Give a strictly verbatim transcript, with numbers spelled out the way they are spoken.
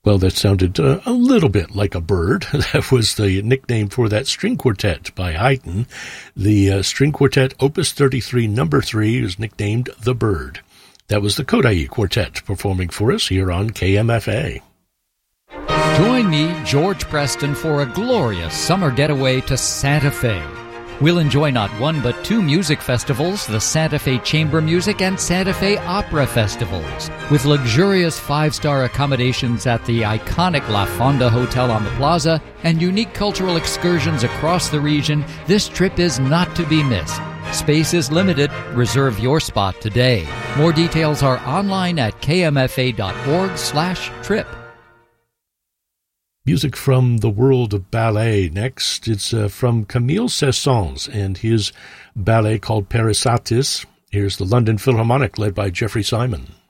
Well, that sounded uh, a little bit like a bird. That was the nickname for that string quartet by Haydn. The uh, string quartet, Opus thirty-three, number three, is nicknamed The Bird. That was the Kodály Quartet performing for us here on K M F A. Join me, George Preston, for a glorious summer getaway to Santa Fe. We'll enjoy not one but two music festivals, the Santa Fe Chamber Music and Santa Fe Opera Festivals. With luxurious five-star accommodations at the iconic La Fonda Hotel on the Plaza and unique cultural excursions across the region, this trip is not to be missed. Space is limited. Reserve your spot today. More details are online at kmfa.org slash trip. Music from the world of ballet. Next, it's uh, from Camille Saint-Saëns and his ballet called Parysatis. Here's the London Philharmonic led by Jeffrey Simon.